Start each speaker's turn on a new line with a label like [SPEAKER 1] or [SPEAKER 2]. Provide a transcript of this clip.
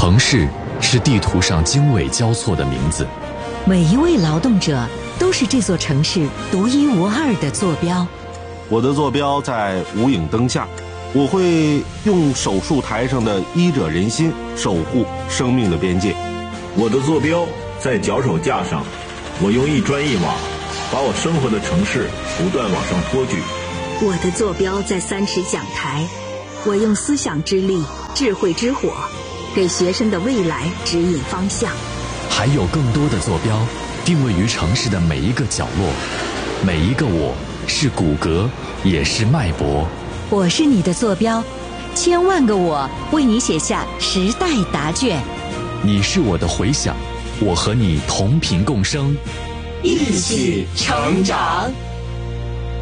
[SPEAKER 1] 城市是地图上经纬交错的名字，
[SPEAKER 2] 每一位劳动者都是这座城市独一无二的坐标。
[SPEAKER 3] 我的坐标在无影灯下，我会用手术台上的医者仁心守护生命的边界。
[SPEAKER 4] 我的坐标在脚手架上，我用一砖一瓦把我生活的城市不断往上托举。
[SPEAKER 5] 我的坐标在3尺讲台，我用思想之力、智慧之火给学生的未来指引方向。
[SPEAKER 1] 还有更多的坐标定位于城市的每一个角落，每一个我是骨骼，也是脉搏。
[SPEAKER 2] 我是你的坐标，千万个我为你写下时代答卷。
[SPEAKER 1] 你是我的回响，我和你同频共生，
[SPEAKER 6] 一起成长。